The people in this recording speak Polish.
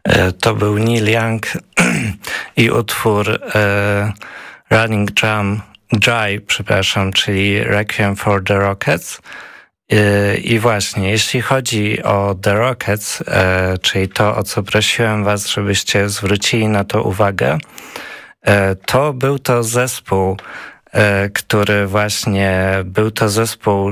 To był Neil Young i utwór Running Dry, czyli Requiem for the Rockets. I właśnie, jeśli chodzi o The Rockets, czyli to, o co prosiłem was, żebyście zwrócili na to uwagę, to był to zespół, który właśnie był to zespół